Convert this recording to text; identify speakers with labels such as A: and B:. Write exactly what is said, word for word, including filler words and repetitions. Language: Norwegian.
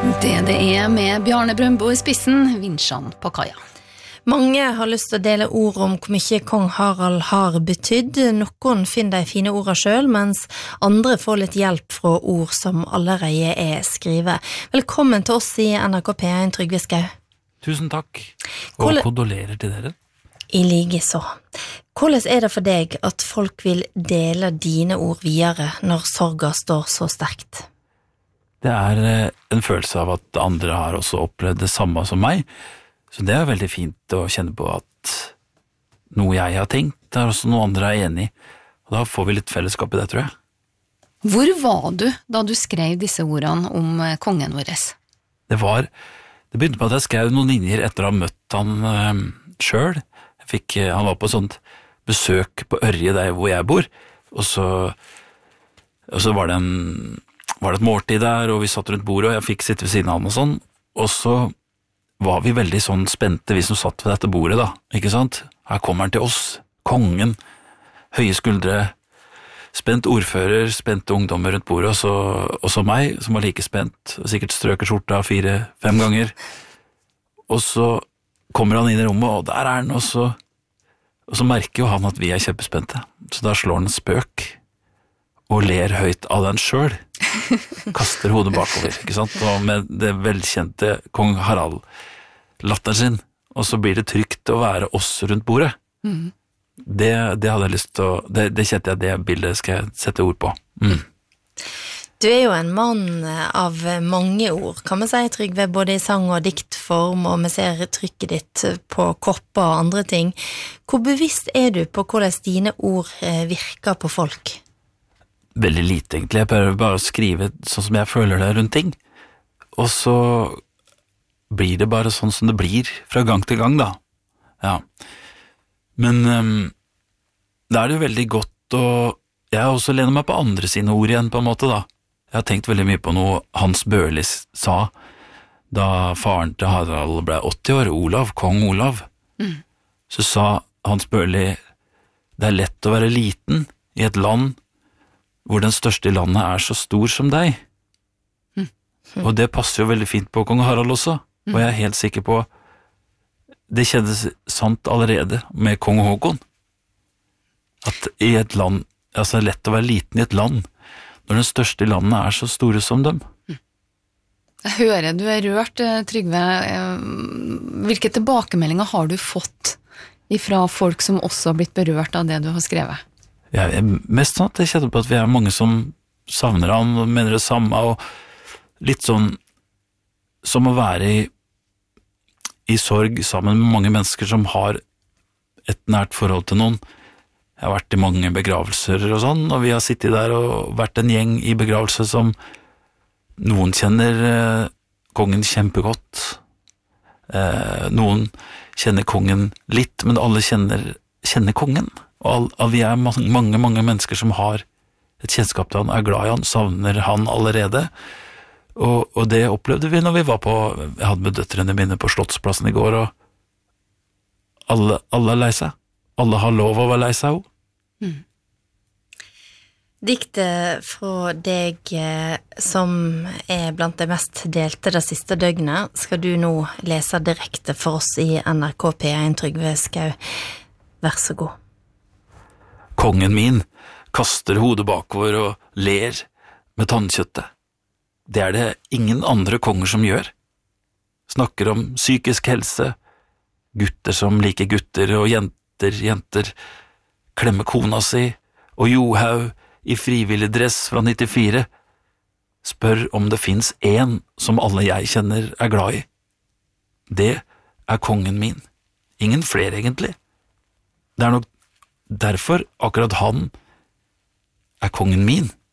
A: Det det er med Bjarne Brøndbo i spissen, vinsjene på kaja.
B: Mange har lyst til å dele ord om hvor mye kong Harald har betydd. Noen finner de fine ordene selv, mens andre får litt hjelp fra ord som allerede er skrivet. Velkommen til oss i N R K P en, Trygve Skau.
C: Tusen takk, og Hvordan... kondolerer til dere.
B: I like så. Hvordan er det for deg at folk vil dele dine ord videre når sorgen står så sterkt?
C: Det er en følelse av at andre har også opplevd det samme som meg, så det er veldig fint å kjenne på at noe jeg har tenkt, er også noe andre er enig i, og da får vi litt fellesskap i det, tror jeg.
A: Hvor var du da du skrev disse ordene om kongen vår?
C: Det var, det begynte med at jeg skrev noen linjer etter å ha møtt han øh, selv. Jeg fikk, han var på sånt besøk på Ørje der hvor jeg bor, og så, og så var det en... var det et måltid der, og vi satt rundt bordet, og jeg fikk sitte ved siden av han og sånn, og så var vi veldig sånn spente, vi som satt ved dette bordet da, ikke sant? Her kommer han til oss, kongen, høye skuldre, spent ordfører, spente ungdommer rundt bordet, og så, og så meg, som var like spent, og sikkert strøker skjorta fire, fem ganger, og så kommer han inn i rommet, og der er han, og så, og så merker jo han at vi er kjempespente, så da slår han en spøk, og ler høyt av den selv, kaster hodet bakover, ikke sant? Og med det velkjente kong Harald latteren sin, og så blir det trygt å være oss rundt bordet. Mm. Det, det hadde jeg lyst til å, det, det kjente jeg, det bildet skal jeg sette ord på. Mm.
B: Du er jo en mann av mange ord, kan man si, Trygve, både i sang- og diktform, og vi ser trykket ditt på kopper og andre ting. Hvor bevisst er du på hvordan dine ord virker på folk?
C: Veldig lite egentlig, jeg prøver bare å skrive sånn som jeg føler det rundt ting, og så blir det bare sånn som det blir fra gang til gang da, ja. Men um, da er det jo veldig godt, og jeg også lener meg på andre sine ord igjen på en måte da. Jeg har tenkt veldig mye på noe Hans Børli sa, da faren til Harald ble åtti år, Olav, kong Olav, mm. så sa Hans Børli, det er lett å være liten i et land hvor den største i landet er så stor som deg. Mm. Mm. Og det passer jo veldig fint på kong Harald også, mm. og jeg er helt sikker på, det kjennes sant allerede med kong Håkon, at i et land, altså det er lett å være liten i et land, når den største i landet er så store som dem. Mm.
A: Jeg hører du er rørt, Trygve. Hvilke tilbakemeldinger har du fått ifra folk som også har blitt berørt av det du har skrevet?
C: Ja, mest sånn at jeg kjenner på at vi er mange som savner han og mener det samme, og litt sånn som å være i, i sorg sammen med mange mennesker som har et nært forhold til noen. Jeg har vært i mange begravelser og sånn, og vi har sittet der og vært en gjeng i begravelse som noen kjenner eh, kongen kjempegodt, eh, noen kjenner kongen litt, men alle kjenner, kjenner kongen. Og all, vi er mange, mange, mange mennesker som har et kjennskap til han, er glad i han, savner han allerede, og, og det opplevde vi når vi var på, jeg hadde med døtrene mine på Slottsplassen i går, og alle, alle er lei seg, alle har lov å være lei seg også. Mm.
B: Diktet fra deg som er blant de mest delte det siste døgnet, skal du nå lese direkte for oss i N R K P en, Trygve Skau. Vær så god.
C: Kongen min kaster hodet bakover og ler med tannkjøttet. Det er det ingen andre konger som gjør. Snakker om psykisk helse, gutter som liker gutter, og jenter, jenter, klemmer kona si, og Johaug i frivillig dress fra nittifire, spør om det finnes en som alle jeg kjenner er glad i. Det er kongen min. Ingen flere egentlig. Det er nok derfor akkurat han er kongen min.